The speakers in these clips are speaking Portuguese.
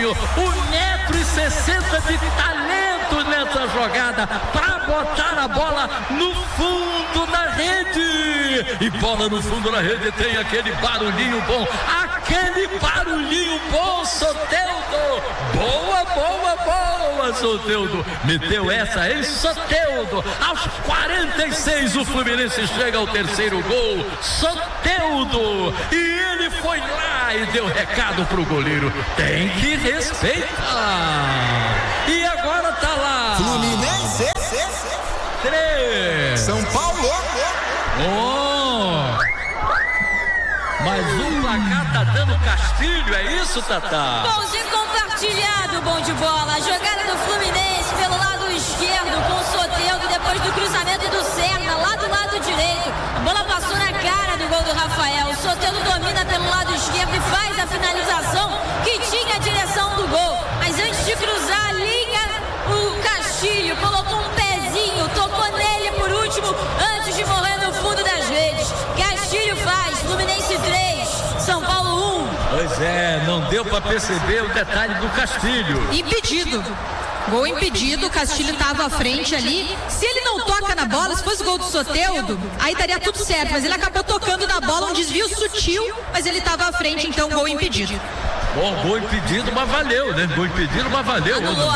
Fabinho, 1,60 m de talento nessa jogada, para botar a bola no fundo da rede, e bola no fundo da rede tem aquele barulhinho bom, Soteldo, boa, Soteldo, meteu essa em Soteldo, aos 46 o Fluminense chega ao terceiro gol, Soteldo, e ele foi lá e deu recado pro goleiro, tem que respeitar, e agora tá lá, Fluminense 3, São Paulo. Mas o placar tá dando Castilho, é isso, Tatá? Golzinho compartilhado, bom de bola. A jogada do Fluminense pelo lado esquerdo com o Soteldo, depois do cruzamento do Serna, lá do lado direito. A bola passou na cara do gol do Rafael. O Soteldo domina pelo lado esquerdo e faz a finalização que tinha a direção do gol. Mas antes de cruzar a linha, o Castilho colocou um pezinho, tocou nele por último, antes de morrer no fundo das redes. Castilho faz, Fluminense 3, São Paulo 1. Pois é, não deu pra perceber o detalhe do Castilho. Impedido. Gol impedido, o Castilho estava à frente ali. Se ele não toca na bola, se fosse gol do Soteldo, aí daria tudo certo. Mas ele acabou tocando na bola, um desvio sutil, mas ele estava à frente, então gol impedido. Bom, gol impedido, mas valeu, né? Gol impedido, mas valeu.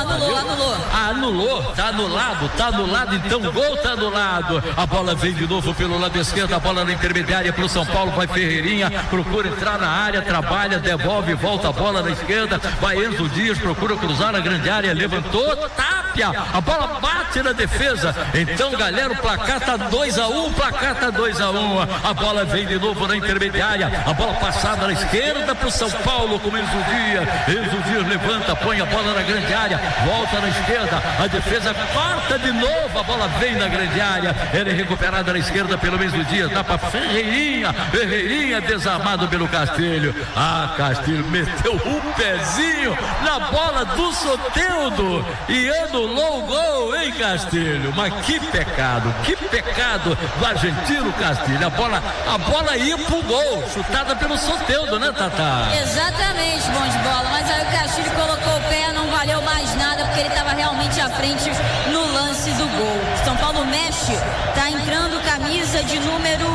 Anulou, tá anulado, então o gol tá anulado. A bola vem de novo pelo lado esquerdo, a bola na intermediária pro São Paulo, vai Ferreirinha, procura entrar na área, trabalha, devolve, volta a bola na esquerda, vai Enzo Dias, procura cruzar na grande área, levantou, Tapia, a bola bate na defesa, então galera, o placar tá 2-1, a bola vem de novo na intermediária, a bola passada na esquerda pro São Paulo, com Enzo Dias levanta, põe a bola na grande área, volta na esquerda, a defesa corta de novo, a bola vem na grande área, ela é recuperada na esquerda pelo Enzo Dias, dá pra Ferreirinha desarmado pelo Castilho. Castilho meteu o pezinho na bola do Soteldo e anulou o gol, hein, Castilho? Mas que pecado do argentino Castilho, a bola ia pro gol, chutada pelo Soteldo, né, Tatá? Exatamente, bom de bola, mas aí o Castilho colocou o pé, não valeu mais nada, porque ele estava realmente à frente no lance do gol. São Paulo mexe, tá entrando camisa de número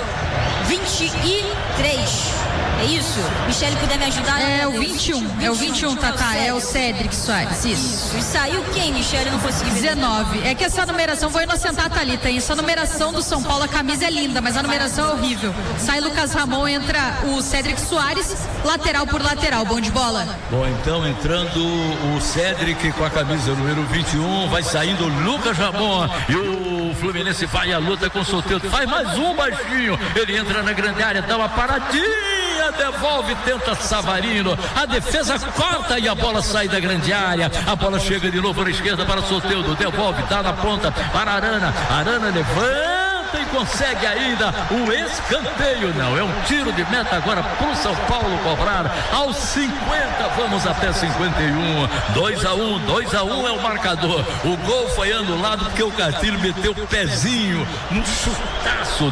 23. É isso? Michele, puder me ajudar? É o 21, Tatá, é o Cédric Soares, isso. E saiu quem, Michele? Eu não consegui ver. 19. É que essa numeração, vou inocentar a Thalita, hein? Essa numeração do São Paulo, a camisa é linda, mas a numeração é horrível. Sai Lucas Ramon, entra o Cédric Soares, lateral por lateral, bom de bola. Bom, então entrando o Cédric com a camisa número 21, vai saindo o Lucas Ramon e o Fluminense vai à luta com o Soteldo, faz mais um baixinho, ele entra na grande área, dá uma paradinha, devolve, tenta Savarino, a defesa corta e a bola sai da grande área, a bola chega de novo na esquerda para Soteldo, devolve, dá na ponta para Arana levanta e consegue ainda um escanteio, não, é um tiro de meta agora pro São Paulo cobrar aos 50, vamos até 51, 2-1 é o marcador, o gol foi anulado porque o Castilho meteu o pezinho num chutaço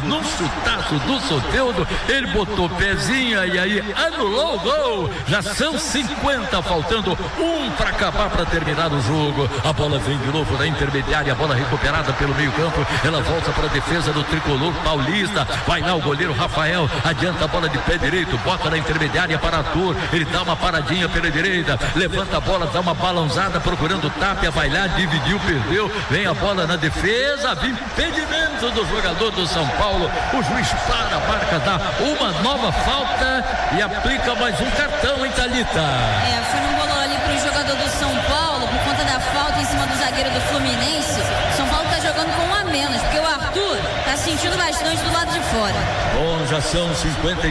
do Soteldo, ele botou pezinho e aí anulou o gol, já são 50, faltando um para acabar, para terminar o jogo, a bola vem de novo na intermediária, a bola recuperada pelo meio campo, ela volta para a defesa do tricolor paulista, vai lá o goleiro Rafael, adianta a bola de pé direito, bota na intermediária para Arthur, ele dá uma paradinha pela direita, levanta a bola, dá uma balançada procurando Tapia, vai lá, dividiu, perdeu, vem a bola na defesa, impedimento do jogador do São Paulo, o juiz para, a marca dá uma nova falta e aplica mais um cartão, hein, Thalita? Foi um bolão ali pro jogador do São Paulo, por conta da falta em cima do zagueiro do Fluminense. São Paulo tá jogando com um a menos, porque o Arthur tá sentindo bastante do lado de fora. Bom, já são 50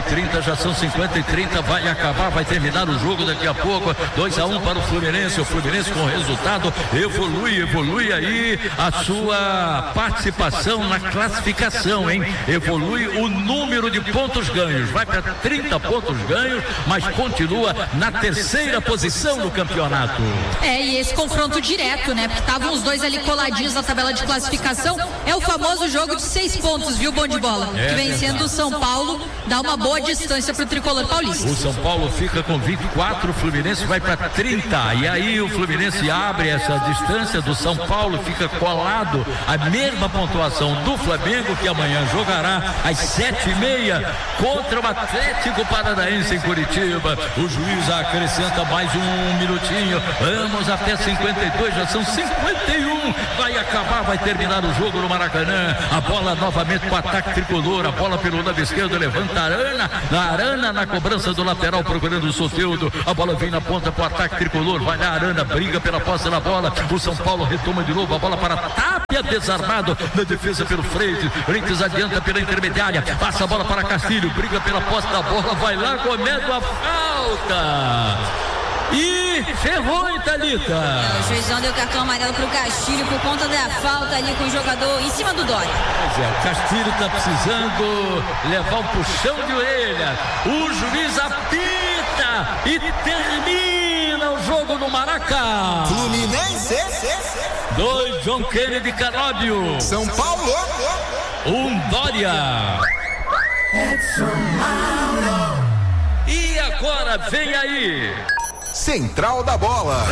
e 30, vai acabar, vai terminar o jogo daqui a pouco, 2-1 para o Fluminense com resultado, evolui aí a sua participação na classificação, hein? Evolui o número de pontos ganhos, vai para 30 pontos ganhos, mas continua na terceira posição no campeonato. E esse confronto direto, né? Porque estavam os dois ali coladinhos na tabela de classificação. classificação é o famoso jogo de 6 pontos, viu, bom de bola? Que vencendo o São Paulo dá uma boa distância pro tricolor paulista. O São Paulo fica com 24, o Fluminense vai para 30. E aí o Fluminense abre essa distância do São Paulo, fica colado a mesma pontuação do Flamengo, que amanhã jogará às 7h30 contra o Atlético Paranaense em Curitiba. O juiz acrescenta mais um minutinho. Vamos até 52, já são 51. Vai acabar, vai terminar o jogo no Maracanã. A bola novamente com o ataque tricolor. A bola pelo lado esquerdo, levanta Arana na cobrança do lateral, procurando o Soteldo. A bola vem na ponta com o ataque tricolor. Vai lá, Arana, briga pela posse da bola. O São Paulo retoma de novo a bola para Tapia, desarmado na defesa pelo Freitas adianta pela intermediária. Passa a bola para Castilho, briga pela posse da bola. Vai lá, comete a falta. E ferrou, hein, Thalita? O juizão deu cartão amarelo pro Castilho por conta da falta ali com o jogador em cima do Dória. Pois é, o Castilho tá precisando levar um puxão de orelha. O juiz apita e termina o jogo no Maracanã. Fluminense 2, John Kennedy Canóbio. São Paulo 1, Dória. E agora vem aí Central da Bola.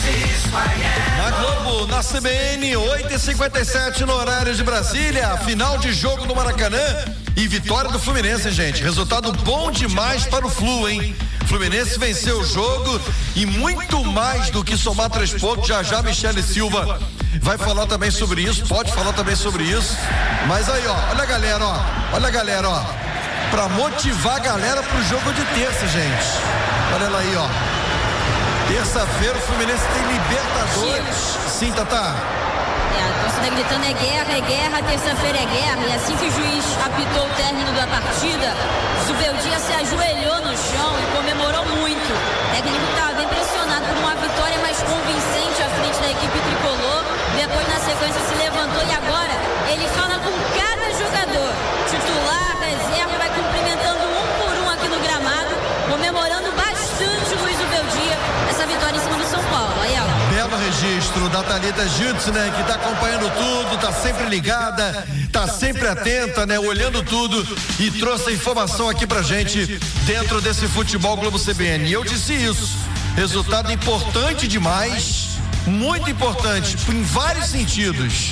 Na Globo, na CBN, 8h57 no horário de Brasília. Final de jogo no Maracanã e vitória do Fluminense, gente. Resultado bom demais para o Flu, hein? Fluminense venceu o jogo e muito mais do que somar 3 pontos. Já Michele Silva vai falar também sobre isso, pode falar também sobre isso. Mas aí, ó, olha a galera, ó. Pra motivar a galera pro jogo de terça, gente. Olha ela aí, ó. Terça-feira o Fluminense tem Libertadores. Sim, Tatá. A torcida gritando é guerra, terça-feira é guerra. E assim que o juiz apitou o término da partida, Zubeldia se ajoelhou no chão e comemorou muito. O técnico estava bem pressionado por uma vitória mais convincente à frente da equipe tricolor. Depois, na sequência, se levantou e agora ele fala com cada jogador, titular, reserva, vai cumprimentando um por um aqui no gramado, comemorando bastante o Luiz Zubeldia essa vitória em cima do São Paulo. Aí, ó. Belo registro da Thalita Jutz, né? Que tá acompanhando tudo, tá sempre ligada, tá sempre atenta, né? Olhando tudo e trouxe a informação aqui pra gente dentro desse futebol Globo CBN. E eu disse isso, resultado importante demais, muito importante, em vários sentidos,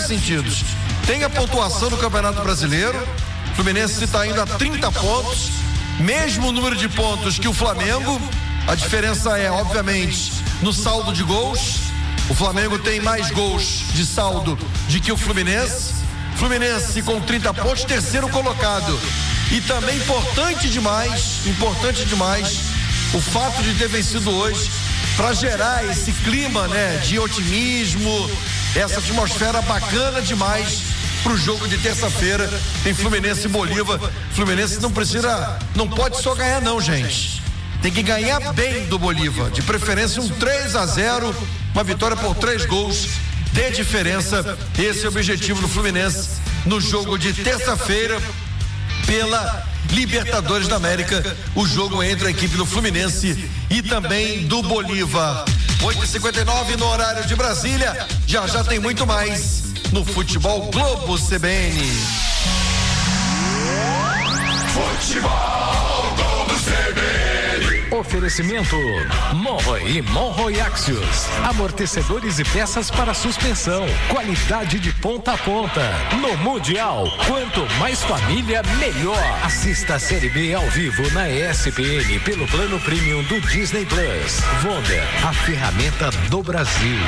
Tem a pontuação do Campeonato Brasileiro, o Fluminense está indo a 30 pontos, mesmo número de pontos que o Flamengo. A diferença é, obviamente, no saldo de gols. O Flamengo tem mais gols de saldo do que o Fluminense. Fluminense com 30 pontos, terceiro colocado. E também importante demais o fato de ter vencido hoje para gerar esse clima, né, de otimismo, essa atmosfera bacana demais pro jogo de terça-feira. Tem Fluminense e Bolívar. Fluminense não pode só ganhar não, gente. Tem que ganhar bem do Bolívar, de preferência um 3-0, uma vitória por 3 gols, dê diferença. Esse é o objetivo do Fluminense no jogo de terça-feira pela Libertadores da América, o jogo entre a equipe do Fluminense e também do Bolívar. 8h59 no horário de Brasília, já tem muito mais no Futebol Globo CBN. Futebol Globo CBN. Oferecimento Monroe e Monroe Axios, amortecedores e peças para suspensão, qualidade de ponta a ponta. No Mundial, quanto mais família, melhor. Assista a Série B ao vivo na ESPN pelo plano premium do Disney Plus. Wonder, a ferramenta do Brasil.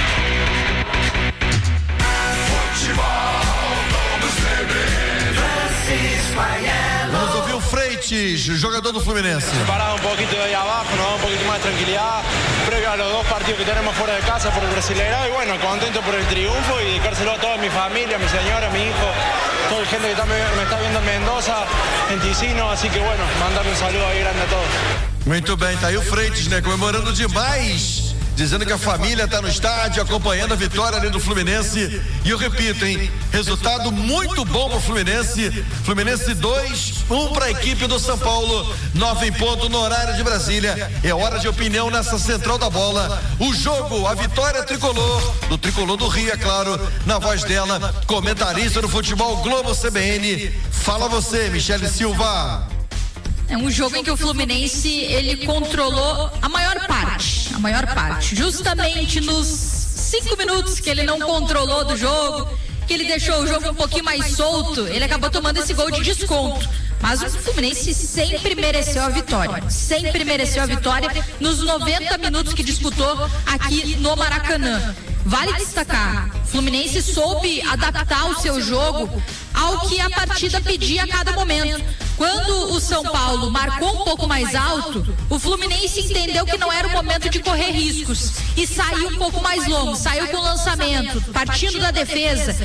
Vamos ouvir o Freitas, jogador do Fluminense. Parado un poquito de ahí abajo, nos da un poquito más de tranquilidad previo a los 2 partidos que tenemos fuera de casa por el Brasileirão y bueno, contento por el triunfo y dedicárselo a toda mi familia, a mi señora, a mi hijo, toda la gente que me está viendo en Mendoza, en Ticino, así que bueno, mandarle un saludo ahí grande a todos. Muito bem, tá aí o Freitas, né, comemorando demais dizendo que a família está no estádio, acompanhando a vitória ali do Fluminense. E eu repito, hein? Resultado muito bom pro Fluminense. Fluminense 2-1 para a equipe do São Paulo. 9 em ponto no horário de Brasília. É hora de opinião nessa central da bola. O jogo, a vitória tricolor, do tricolor do Rio, é claro, na voz dela, comentarista do Futebol Globo CBN. Fala você, Michele Silva. É um jogo em que o Fluminense, ele controlou a maior parte. Justamente nos 5 minutos que ele não controlou do jogo, que ele deixou o jogo um pouquinho mais solto, ele acabou tomando esse gol de desconto. Mas o Fluminense sempre mereceu a vitória. Nos 90 minutos que disputou aqui no Maracanã. Vale destacar, o Fluminense soube adaptar o seu jogo ao que a partida pedia a cada momento. Quando o São Paulo marcou um pouco mais alto, o Fluminense entendeu que não era o momento de correr riscos e saiu um pouco mais longo, saiu com lançamento, partindo da defesa.